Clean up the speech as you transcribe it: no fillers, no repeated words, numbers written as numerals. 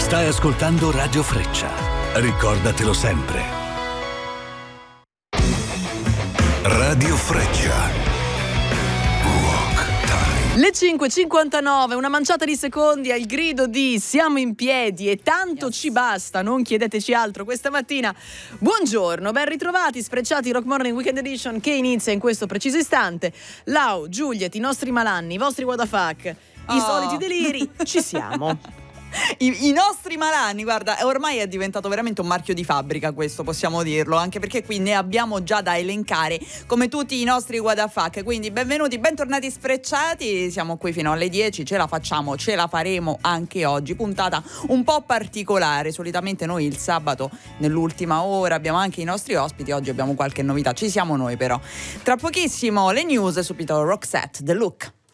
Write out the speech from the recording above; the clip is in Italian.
Stai ascoltando Radio Freccia. Ricordatelo sempre. Radio Freccia. Le 5:59, una manciata di secondi al grido di siamo in piedi e tanto ci basta, non chiedeteci altro questa mattina. Buongiorno, ben ritrovati, Sfrecciati Rock Morning Weekend Edition che inizia in questo preciso istante. Lau, Giuliet, i nostri malanni, i vostri what the fuck, i soliti deliri, ci siamo. I nostri malanni, guarda, ormai è diventato veramente un marchio di fabbrica questo, possiamo dirlo, anche perché qui ne abbiamo già da elencare come tutti i nostri what the fuck. Quindi benvenuti, bentornati Sfrecciati, siamo qui fino alle 10, ce la facciamo, ce la faremo anche oggi, puntata un po' particolare. Solitamente noi il sabato nell'ultima ora abbiamo anche i nostri ospiti, oggi abbiamo qualche novità, ci siamo noi però. Tra pochissimo le news, subito Roxette, The Look.